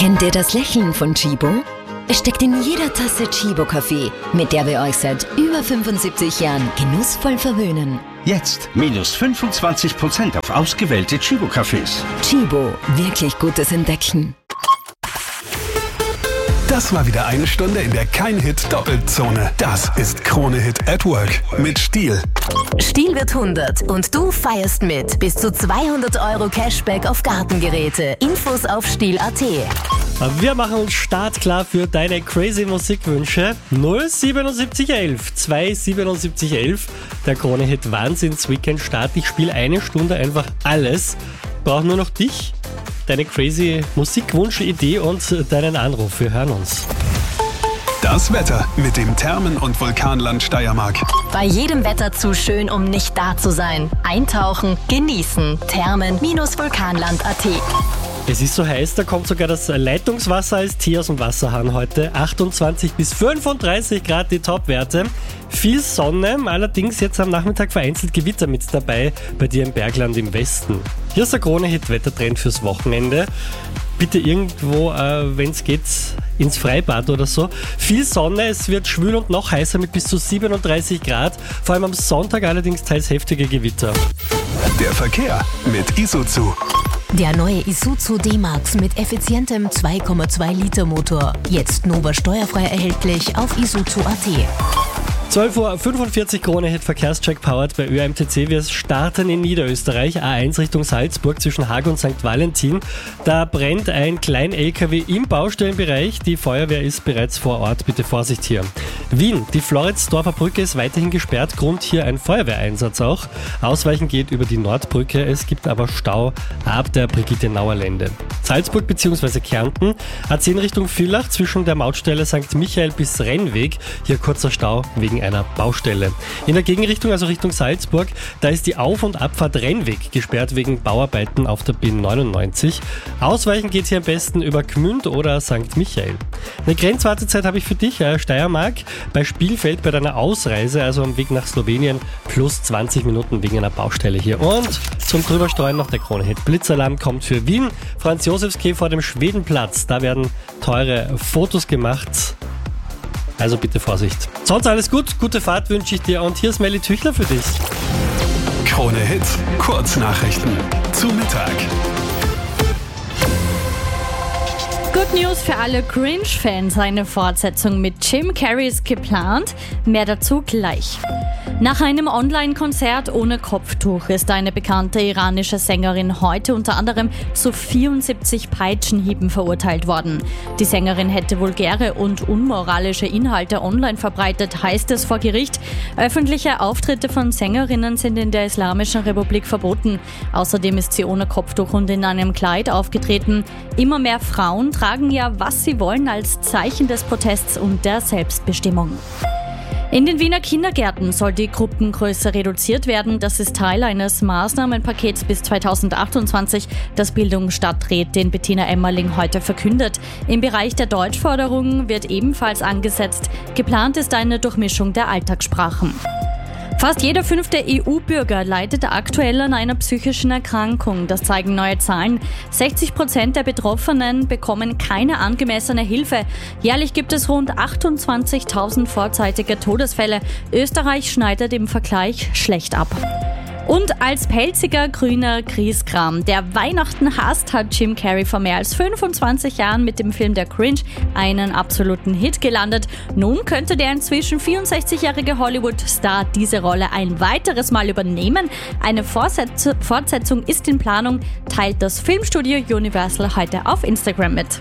Kennt ihr das Lächeln von Chibo? Es steckt in jeder Tasse Chibo-Kaffee, mit der wir euch seit über 75 Jahren genussvoll verwöhnen. Jetzt minus 25% auf ausgewählte Chibo-Cafés. Chibo, wirklich gutes Entdecken. Das war wieder eine Stunde in der Kein-Hit-Doppelzone. Das ist Krone-Hit at Work mit Stihl. Stihl wird 100 und du feierst mit. Bis zu 200 € Cashback auf Gartengeräte. Infos auf stihl.at. Wir machen uns startklar für deine crazy Musikwünsche. 07711 27711. Der Krone-Hit Wahnsinns-Weekend-Start. Ich spiele eine Stunde einfach alles. Brauche nur noch dich, deine crazy Musikwunsch-Idee und deinen Anruf. Wir hören uns. Das Wetter mit dem Thermen- und Vulkanland Steiermark. Bei jedem Wetter zu schön, um nicht da zu sein. Eintauchen, genießen. Thermen-vulkanland.at. Es ist so heiß, da kommt sogar das Leitungswasser als Tee aus dem Wasserhahn heute. 28 bis 35 Grad die Topwerte. Viel Sonne, allerdings jetzt am Nachmittag vereinzelt Gewitter mit dabei bei dir im Bergland im Westen. Hier ist der Krone-Hit-Wettertrend fürs Wochenende. Bitte irgendwo, wenn es geht, ins Freibad oder so. Viel Sonne, es wird schwül und noch heißer mit bis zu 37 Grad. Vor allem am Sonntag allerdings teils heftige Gewitter. Der Verkehr mit Isuzu. Der neue Isuzu D-Max mit effizientem 2,2 Liter Motor. Jetzt Nova steuerfrei erhältlich auf isuzu.at. 12:45 Uhr Krone-Hit Verkehrscheck powered bei ÖMTC. Wir starten in Niederösterreich, A1 Richtung Salzburg zwischen Haag und St. Valentin. Da brennt ein Klein-LKW im Baustellenbereich. Die Feuerwehr ist bereits vor Ort. Bitte Vorsicht hier. Wien, die Floridsdorfer Brücke ist weiterhin gesperrt. Grund hier ein Feuerwehreinsatz auch. Ausweichen geht über die Nordbrücke. Es gibt aber Stau ab der Brigittenauer Lände. Salzburg bzw. Kärnten, A10 Richtung Villach zwischen der Mautstelle St. Michael bis Rennweg. Hier kurzer Stau wegen einer Baustelle. In der Gegenrichtung, also Richtung Salzburg, da ist die Auf- und Abfahrt Rennweg gesperrt wegen Bauarbeiten auf der B99. Ausweichen geht hier am besten über Gmünd oder St. Michael. Eine Grenzwartezeit habe ich für dich, Steiermark, bei Spielfeld bei deiner Ausreise, also am Weg nach Slowenien, plus 20 Minuten wegen einer Baustelle hier. Und zum Drübersteuern noch der Krone-Hit. Blitzalarm kommt für Wien. Franz-Josefs-Quai vor dem Schwedenplatz. Da werden teure Fotos gemacht. Also bitte Vorsicht. Sonst alles gut, gute Fahrt wünsche ich dir und hier ist Melly Tüchler für dich. Krone Hit, Kurznachrichten zu Mittag. Good News für alle Grinch-Fans. Eine Fortsetzung mit Jim Carrey ist geplant. Mehr dazu gleich. Nach einem Online-Konzert ohne Kopftuch ist eine bekannte iranische Sängerin heute unter anderem zu 74 Peitschenhieben verurteilt worden. Die Sängerin hätte vulgäre und unmoralische Inhalte online verbreitet, heißt es vor Gericht. Öffentliche Auftritte von Sängerinnen sind in der Islamischen Republik verboten. Außerdem ist sie ohne Kopftuch und in einem Kleid aufgetreten. Immer mehr Frauen tragen ja, was sie wollen, als Zeichen des Protests und der Selbstbestimmung. In den Wiener Kindergärten soll die Gruppengröße reduziert werden. Das ist Teil eines Maßnahmenpakets bis 2028, das Bildungsstadträtin Bettina Emmerling heute verkündet. Im Bereich der Deutschförderung wird ebenfalls angesetzt. Geplant ist eine Durchmischung der Alltagssprachen. Fast jeder 5. EU-Bürger leidet aktuell an einer psychischen Erkrankung. Das zeigen neue Zahlen. 60% der Betroffenen bekommen keine angemessene Hilfe. Jährlich gibt es rund 28.000 vorzeitige Todesfälle. Österreich schneidet im Vergleich schlecht ab. Und als pelziger grüner Grieskram, der Weihnachten hasst, hat Jim Carrey vor mehr als 25 Jahren mit dem Film Der Grinch einen absoluten Hit gelandet. Nun könnte der inzwischen 64-jährige Hollywood-Star diese Rolle ein weiteres Mal übernehmen. Eine Fortsetzung ist in Planung, teilt das Filmstudio Universal heute auf Instagram mit.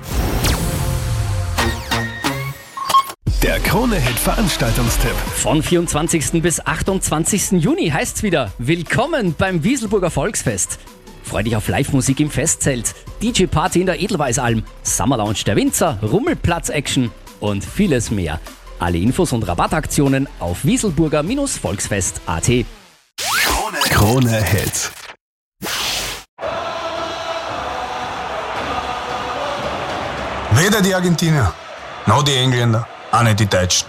Der Krone-Hit-Veranstaltungstipp. Von 24. bis 28. Juni heißt's wieder: Willkommen beim Wieselburger Volksfest. Freu dich auf Live-Musik im Festzelt, DJ-Party in der Edelweißalm, Summer Lounge der Winzer, Rummelplatz-Action und vieles mehr. Alle Infos und Rabattaktionen auf wieselburger-volksfest.at. Krone-Hit. Weder die Argentinier, noch die Engländer, auch nicht die Deutschen.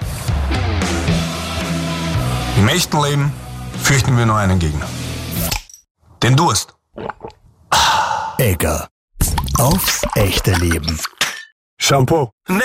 Im echten Leben fürchten wir nur einen Gegner. Den Durst. Egger. Aufs echte Leben. Shampoo.